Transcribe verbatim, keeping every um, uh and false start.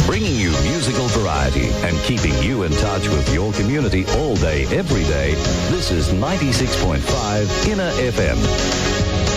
Bringing you musical variety and keeping you in touch with your community all day, every day. This is ninety-six point five Inner F M.